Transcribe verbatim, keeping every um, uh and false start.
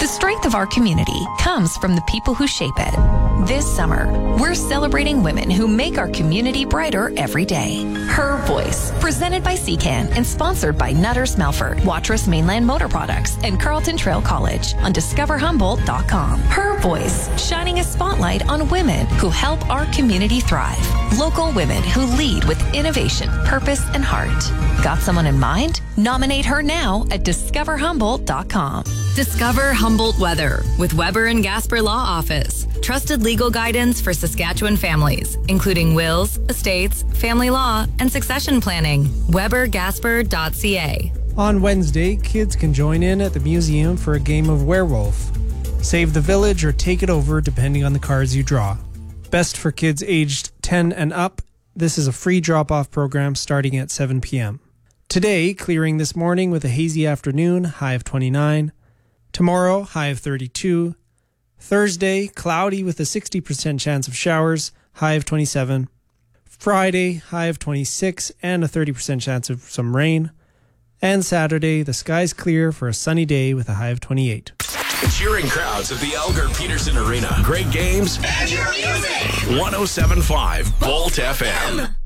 strength of our community comes from the people who shape it. This summer, we're celebrating women who make our community brighter every day. Her Voice, presented by C CAN and sponsored by Nutters Melford, Watrous Mainland Motor Products, and Carleton Trail College on discover humboldt dot com. Her Voice, shining a spotlight on women who help our community thrive. Local women who lead with innovation, purpose, and heart. Got someone in mind? Nominate her now at discover humboldt dot com. Discover Humboldt Weather with Weber and Gasper Law Office. Trusted legal guidance for Saskatchewan families, including wills, estates, family law, and succession planning. weber gasper dot c a. On Wednesday, kids can join in at the museum for a game of werewolf. Save the village or take it over depending on the cards you draw. Best for kids aged ten and up. This is a free drop-off program starting at seven p.m. Today, clearing this morning with a hazy afternoon, high of twenty-nine. Tomorrow, high of thirty-two. Thursday, cloudy with a sixty percent chance of showers, high of twenty-seven. Friday, high of twenty-six and a thirty percent chance of some rain. And Saturday, the sky's clear for a sunny day with a high of twenty-eight. Cheering crowds at the Elgar Peterson Arena. Great games and your music. one oh seven point five Bolt F M.